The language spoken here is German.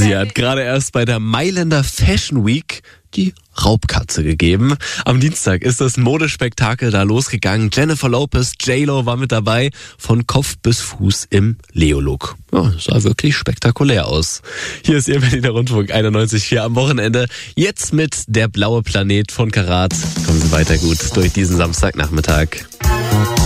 Sie hat gerade erst bei der Mailänder Fashion Week die Raubkatze gegeben. Am Dienstag ist das Modespektakel da losgegangen. Jennifer Lopez, J-Lo war mit dabei, von Kopf bis Fuß im Leo-Look. Ja, sah wirklich spektakulär aus. Hier ist Ihr Berliner Rundfunk 91.4 am Wochenende. Jetzt mit Der blaue Planet von Karat. Kommen Sie weiter gut durch diesen Samstagnachmittag.